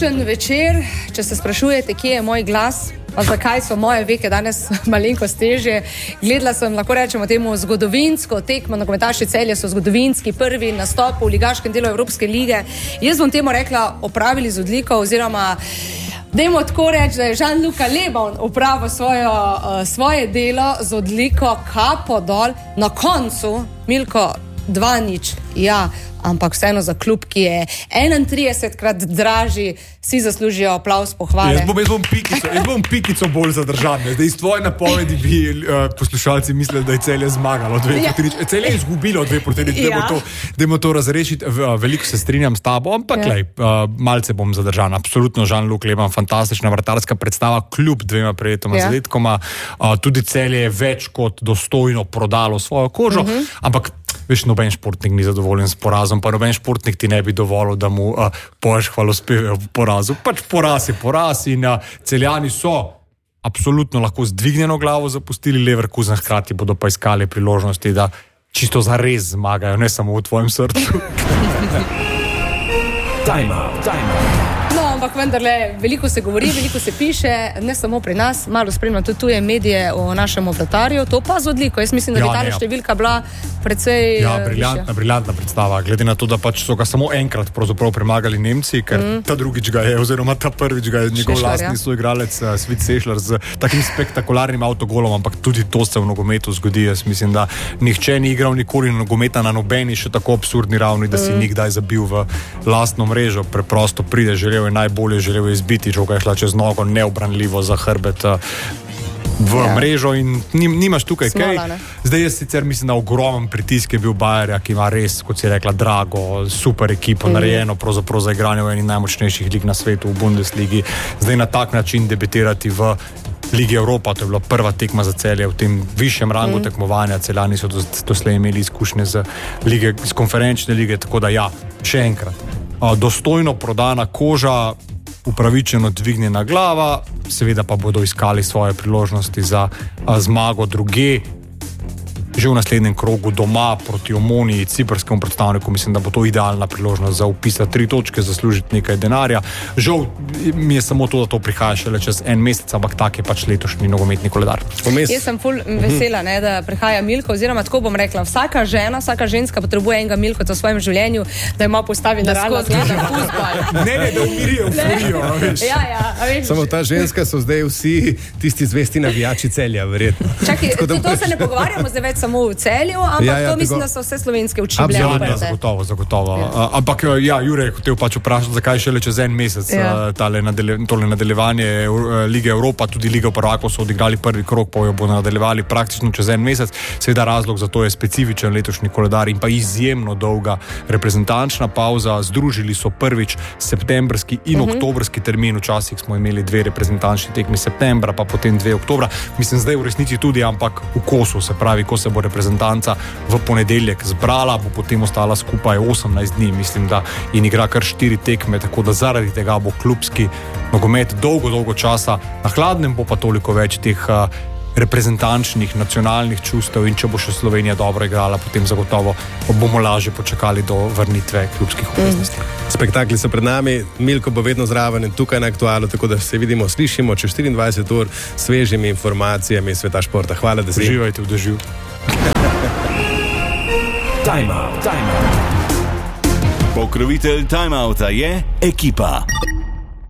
Odličen večer, če se sprašujete, kje je moj glas, pa zakaj so moje veke danes malenkost težje. Gledala sem, lahko rečemo temu, zgodovinsko tekmo, nogometaši Celja so zgodovinski prvi nastop v ligaškem delu Evropske lige. Jaz bom temu rekla, opravili z odliko, oziroma dajmo tako reči, da je Jean-Luc Lebon opravil svoje delo z odliko, kapo dol, na koncu, Milko, 2-0, ja, ampak vseeno za klub, ki je 31krat dražji, vsi zaslužijo aplavz, pohvale. Jaz bom pikico bolj zadržan. Zdaj iz tvoje napovedi bi poslušalci mislili, da je Celje zmagalo 2-3. Celje je izgubilo 2-3. Dajmo to razrešiti. Veliko se strinjam s tabo, ampak malce bom zadržan. Absolutno Jean-Luc Lebon, fantastična vratarska predstava, kljub 2 prejetoma zadetkoma. Tudi Celje je več kot dostojno prodalo svojo kožo, ampak veš, noben športnik ni zadovoljen s porazom, pa noben športnik ti ne bi dovolil, da mu poješ hvalospeve v porazu. Pač poraz je poraz in Celjani so absolutno lahko z dvignjeno glavo zapustili Leverkusen, hkrati bodo pa iskali priložnosti, da čisto zares zmagajo, ne samo v tvojem srcu. Time out. No, ampak vendarle, veliko se govori, veliko se piše, ne samo pri nas, malo spremljam tudi tuje medije o našem vratarju, to pa z odliko. Jaz mislim, da bi ta številka bila precej briljantna predstava, glede na to, da pač so ga samo enkrat pravzaprav premagali Nemci, ker ta drugič ga je, oziroma ta prvič ga je njegov lastni soigralec Svit Sešljar z takim spektakularnim avtogolom, ampak tudi to se v nogometu zgodi. Jaz mislim, da nihče ni igral nikoli nogometa na nobeni še tako absurdni ravni, da si nikdaj zabil v lastno mrežo. Preprosto pride, želel je najbolje, želel je izbiti, žoga je šla čez nogo, neobranljivo za hrbet v mrežo in nimaš tukaj kaj. Zdaj jaz sicer mislim, da ogromen pritisk je bil Bayerja, ki ima res, kot si rekla, drago, super ekipo, narejeno pravzaprav za igranje v eni najmočnejših lig na svetu, v Bundesligi. Zdaj na tak način debitirati v Ligi Evropa, to je bila prva tekma za Celje v tem višjem rangu tekmovanja. Celjani so doslej imeli izkušnje z konferenčne lige, tako da ja, še enkrat. Dostojno prodana koža, upravičeno dvignjena glava, seveda pa bodo iskali svoje priložnosti za zmago druge. Že v naslednjem krogu doma proti Omoniji, ciprskemu predstavniku, mislim, da bo to idealna priložnost za upisati 3 točke, zaslužiti nekaj denarja. Žal mi je samo to, da to prihaja šele čez en mesec, ampak tak je pač letošnji nogometni koledar. Jaz sem ful vesela, da prihaja Milko, oziroma tako bom rekla, vsaka žena, vsaka ženska potrebuje enega Milko v svojem življenju, da ima postavi na realno gleda futbol. Ne, da umirijo, veš. Ja, veš. Samo ta ženska so zdaj vsi tisti zvesti navijači Celja, verjetno. Čakaj, to se ne pogovarjamo zdaj več samo v Celju, ampak to mislim, da so vse slovenske učile. Zagotovo. Ampak Jure je hotel pač vprašati, zakaj šele čez en mesec tole nadaljevanje Lige Evropa, tudi Liga prvakov so odigrali prvi krog, pa jo bodo nadaljevali praktično čez en mesec. Seveda razlog za to je specifičen letošnji koledar in pa izjemno dolga reprezentančna pauza. Združili so prvič septembrski in oktobrski termin, včasih smo imeli 2 reprezentančni tekmi septembra, pa potem 2 oktobra. Mislim, zdaj v resnici tudi, ampak v kosu, se pravi, ko se bo reprezentanca v ponedeljek zbrala, bo potem ostala skupaj 18 dni, mislim, da in igra kar 4 tekme, tako da zaradi tega bo klubski nogomet dolgo časa na hladnem, bo pa toliko več teh reprezentančnih, nacionalnih čustev in če bo še Slovenija dobro igrala, potem zagotovo bomo lažje počakali do vrnitve klubskih obveznosti. Spektakli so pred nami, Milko bo vedno zraven in tukaj na Aktualu, tako da se vidimo, slišimo čez 24 ur s svežimi informacijami sveta športa. Hvala, da si. Uživajte v dežju. Time out. Pokrovitelj Time outa je Ekipa.